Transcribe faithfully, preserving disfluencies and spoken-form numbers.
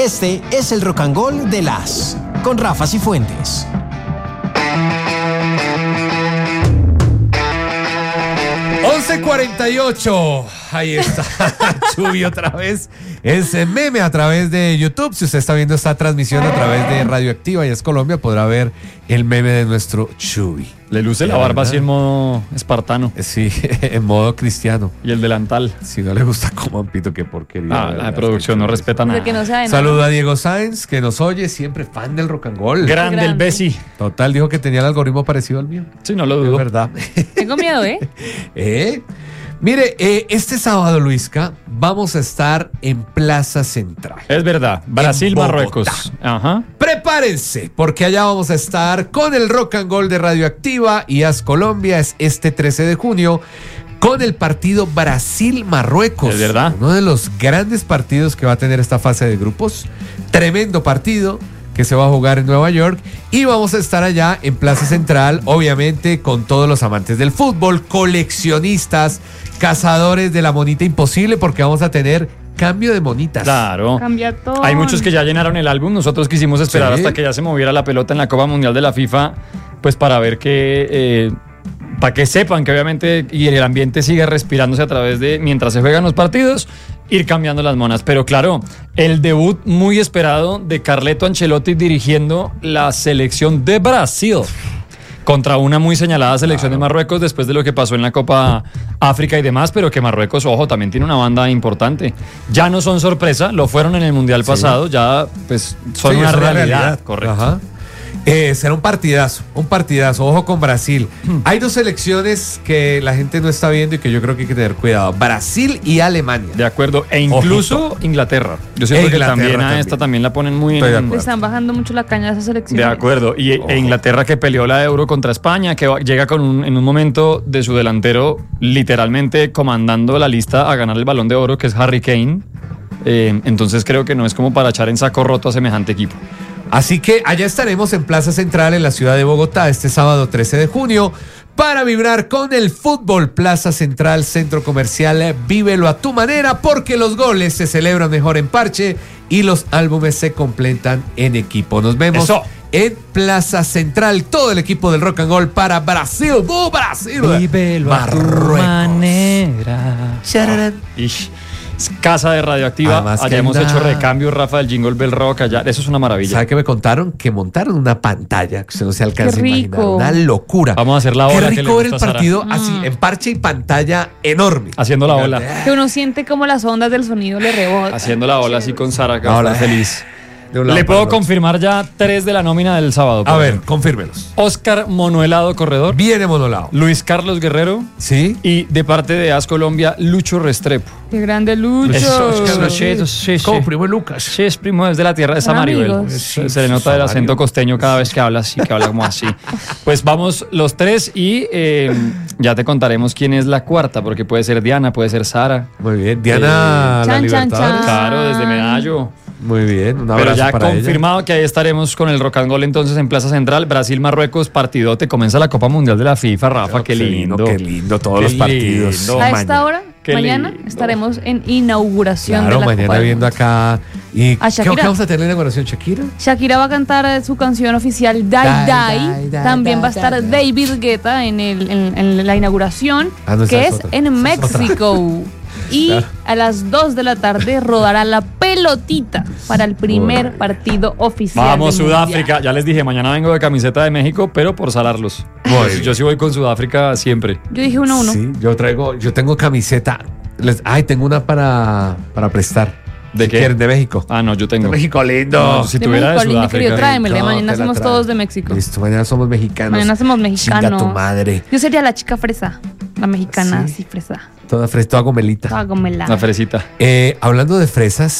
Este es el Rock and Roll de las con Rafa Cifuentes. once cuarenta y ocho. Ahí está Chubi otra vez. Es meme a través de YouTube. Si usted está viendo esta transmisión a través de Radioactiva y es Colombia, podrá ver el meme de nuestro Chubi. Le luce la barba así en modo espartano. Sí, en modo cristiano. Y el delantal. Si no le gusta como pito, qué porquería. Ah, la, la producción no respeta nada. Que no sabe Saludo nada. a Diego Sáenz, que nos oye, siempre fan del rock and roll. Grande, Grande. el Bessi. Total, dijo que tenía el algoritmo parecido al mío. Sí, no lo Es dudo. verdad. Tengo miedo, ¿eh? ¿Eh? Mire, eh, este sábado, Luisca, vamos a estar en Plaza Central. Es verdad. Brasil, Bogotá. Marruecos. Ajá. Prepárense, porque allá vamos a estar con el Rock and Roll de Radioactiva y As Colombia. Es este trece de junio con el partido Brasil-Marruecos. Es verdad. Uno de los grandes partidos que va a tener esta fase de grupos. Tremendo partido que se va a jugar en Nueva York. Y vamos a estar allá en Plaza Central, obviamente con todos los amantes del fútbol, coleccionistas, cazadores de la monita imposible, porque vamos a tener cambio de monitas. Claro. Cambia todo. Hay muchos que ya llenaron el álbum. Nosotros quisimos esperar Sí. hasta que ya se moviera la pelota en la Copa Mundial de la FIFA, pues para ver que, eh, para que sepan que obviamente y el ambiente sigue respirándose a través de, mientras se juegan los partidos, ir cambiando las monas. Pero claro, el debut muy esperado de Carleto Ancelotti dirigiendo la selección de Brasil contra una muy señalada selección Claro. de Marruecos después de lo que pasó en la Copa África y demás, pero que Marruecos, ojo, también tiene una banda importante. Ya no son sorpresa, lo fueron en el Mundial Sí. pasado, ya pues son Sí, una es realidad, correcto. Ajá. Eh, será un partidazo, un partidazo. Ojo con Brasil. Hay dos selecciones que la gente no está viendo y que yo creo que hay que tener cuidado: Brasil y Alemania. De acuerdo, e incluso Inglaterra. Yo siento E que Inglaterra también a también. esta también la ponen muy Estoy de en... acuerdo. Le están bajando mucho la caña a esa selección. De acuerdo. Y Ojo. e Inglaterra que peleó la Euro contra España, que va- llega con un, en un momento de su delantero literalmente comandando la lista a ganar el Balón de Oro, que es Harry Kane. Eh, entonces creo que no es como para echar en saco roto a semejante equipo. Así que allá estaremos en Plaza Central en la ciudad de Bogotá este sábado trece de junio para vibrar con el fútbol. Plaza Central, centro comercial, vívelo a tu manera, porque los goles se celebran mejor en parche y los álbumes se completan en equipo. Nos vemos Eso. en Plaza Central, todo el equipo del Rock and Roll para Brasil. ¡Bu, Brasil! manera. Chararán. Ish. Es casa de Radioactiva. Además que Allá hay hemos una- hecho recambio, Rafa, del Jingle Bell Rock. Allá. Eso es una maravilla. ¿Sabe qué me contaron? Que montaron una pantalla que usted no se alcanza Qué a imaginar. rico. Una locura. Vamos a hacer la Qué ola que le rico ver el gusta a Sara. partido así, en parche y pantalla enorme. Haciendo la ola. Que uno siente como las ondas del sonido le rebotan. Haciendo la ola así con Sara, que La va a ola. estar feliz. De un lado Le para puedo el otro. confirmar ya tres de la nómina del sábado. por A ver, ejemplo. confírmelos. Oscar Monoelado Corredor, Viene monolado. Luis Carlos Guerrero ¿Sí? y de parte de As Colombia, Lucho Restrepo. Qué grande Lucho. Eso, Oscar Luchito, Restrepo. sí, sí. Como primo de Lucas. Sí, es primo desde la tierra de Son Samaribel. amigos. Se, Sí, se le nota el Samario. acento costeño cada vez que habla así, que habla como así. Pues vamos los tres y eh, ya te contaremos quién es la cuarta, porque puede ser Diana, puede ser Sara. Muy bien. Diana, Eh, la chan, chan, Libertadores. chan. Claro, desde Medallo. Muy bien. Un Pero abrazo ya para confirmado que ahí estaremos con el Rock and Roll entonces en Plaza Central, Brasil-Marruecos, partidote. Comienza la Copa Mundial de la FIFA, Rafa, ella. qué Sí, lindo. no, qué lindo todos Qué los partidos. lindo. A Mañana. esta hora, Qué mañana, lindo. estaremos en inauguración Claro, de la mañana Copa del viendo Mundo. acá. ¿Y A qué, Shakira. qué vamos a tener en la inauguración, Shakira? Shakira va a cantar eh, su canción oficial Die Die, Die. Die, Die, También Die, va a estar Die, Die. David Guetta en, el, en, en la inauguración, Ah, no, esa que es es otra. en Esa es otra. México. Y Claro. a las dos de la tarde rodará la pelotita para el primer Bueno. partido oficial. Vamos, del Sudáfrica. Mundial. Ya les dije, mañana vengo de camiseta de México, pero por salarlos. Muy Yo, bien. yo sí voy con Sudáfrica siempre. Yo dije uno a uno. Sí, yo traigo, yo tengo camiseta. Les- ay, tengo una para, para prestar. ¿De Si qué? quieren, de México. Ah, no, yo tengo. De México lindo. No, si De tuviera de México, lindo, Sudáfrica. querido, tráemele. No, Mañana te la somos traigo. todos de México. Listo, mañana somos mexicanos. Mañana somos Chinga mexicanos. tu madre. Yo sería la chica fresa. La mexicana, Sí. así fresa. Toda fresca, toda gomelita. Toda gomelada. La fresita. Eh, hablando de fresas,